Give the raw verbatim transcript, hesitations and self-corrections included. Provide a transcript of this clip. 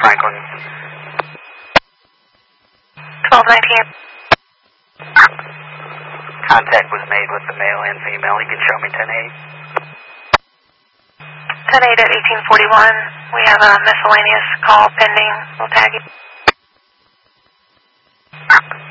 Franklin. twelve nineteen. Contact was made with the male and female. You can show me ten eight. ten eight at eighteen forty-one. We have a miscellaneous call pending. We'll tag you.